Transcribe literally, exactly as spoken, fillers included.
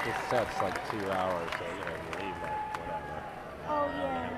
This set's like two hours, so you know, you leave like whatever. Oh I don't know, yeah.